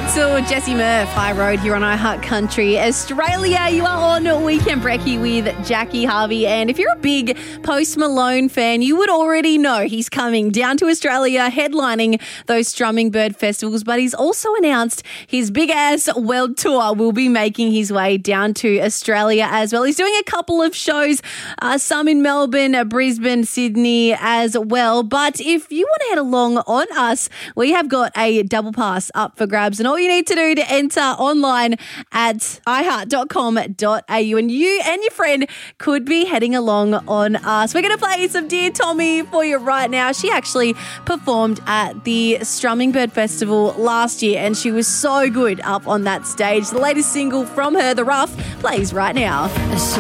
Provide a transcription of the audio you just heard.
Wetzel, Jesse Murph, High Road here on iHeart Country Australia. You are on Weekend Brekkie with Jackie Harvey. And if you're a big Post Malone fan, you would already know he's coming down to Australia headlining those Strumming Bird festivals. But he's also announced his big-ass world tour will be making his way down to Australia as well. He's doing a couple of shows, some in Melbourne, Brisbane, Sydney as well. But if you want to head along on us, we have got a double pass up for grabs. And all you need to do to enter online at iheart.com.au, and you and your friend could be heading along on us. We're going to play some Dear Tommy for you right now. She actually performed at the Strumming Bird Festival last year, and she was so good up on that stage. The latest single from her, The Rough, plays right now.